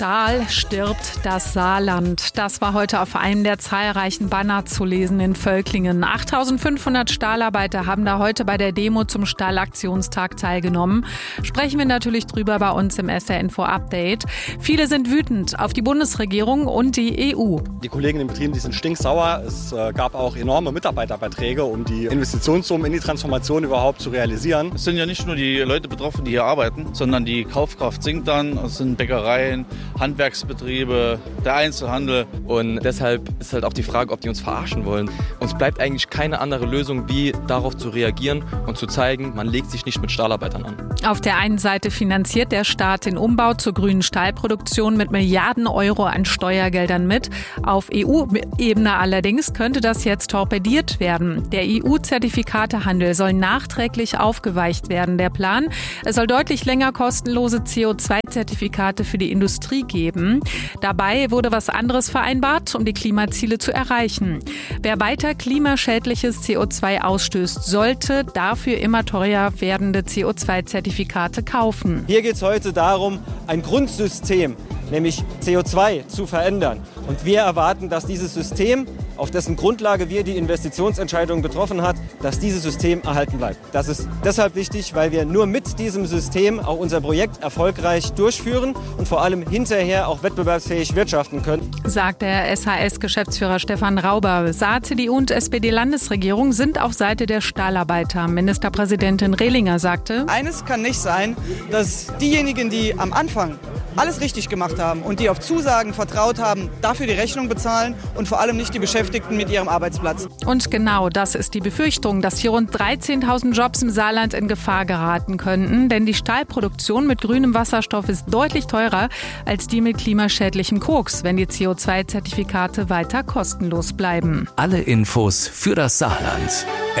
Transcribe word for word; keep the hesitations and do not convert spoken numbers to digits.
Stahl stirbt das Saarland. Das war heute auf einem der zahlreichen Banner zu lesen in Völklingen. achttausendfünfhundert Stahlarbeiter haben da heute bei der Demo zum Stahlaktionstag teilgenommen. Sprechen wir natürlich drüber bei uns im S R Info Update. Viele sind wütend auf die Bundesregierung und die E U. Die Kollegen in den Betrieben, die sind stinksauer. Es äh, gab auch enorme Mitarbeiterbeiträge, um die Investitionssummen in die Transformation überhaupt zu realisieren. Es sind ja nicht nur die Leute betroffen, die hier arbeiten, sondern die Kaufkraft sinkt dann. Es sind Bäckereien, Handwerksbetriebe, der Einzelhandel. Und deshalb ist halt auch die Frage, ob die uns verarschen wollen. Uns bleibt eigentlich keine andere Lösung, wie darauf zu reagieren und zu zeigen, man legt sich nicht mit Stahlarbeitern an. Auf der einen Seite finanziert der Staat den Umbau zur grünen Stahlproduktion mit Milliarden Euro an Steuergeldern mit. Auf E U-Ebene allerdings könnte das jetzt torpediert werden. Der E U-Zertifikatehandel soll nachträglich aufgeweicht werden. Der Plan, es soll deutlich länger kostenlose C O zwei Zertifikate für die Industrie geben. Dabei wurde was anderes vereinbart, um die Klimaziele zu erreichen. Wer weiter klimaschädliches C O zwei ausstößt, sollte dafür immer teurer werdende C O zwei Zertifikate kaufen. Hier geht es heute darum, ein Grundsystem, nämlich C O zwei, zu verändern. Und wir erwarten, dass dieses System, auf dessen Grundlage wir die Investitionsentscheidung getroffen haben, dass dieses System erhalten bleibt. Das ist deshalb wichtig, weil wir nur mit diesem System auch unser Projekt erfolgreich durchführen und vor allem hinterher auch wettbewerbsfähig wirtschaften können. Sagt der S H S-Geschäftsführer Stefan Rauber. Saar, C D U und S P D-Landesregierung sind auf Seite der Stahlarbeiter. Ministerpräsidentin Rehlinger sagte: Eines kann nicht sein, dass diejenigen, die am Anfang alles richtig gemacht haben und die auf Zusagen vertraut haben, dafür die Rechnung bezahlen und vor allem nicht die Beschäftigten mit ihrem Arbeitsplatz. Und genau das ist die Befürchtung, dass hier rund dreizehntausend Jobs im Saarland in Gefahr geraten könnten. Denn die Stahlproduktion mit grünem Wasserstoff ist deutlich teurer als die mit klimaschädlichem Koks, wenn die C O zwei Zertifikate weiter kostenlos bleiben. Alle Infos für das Saarland.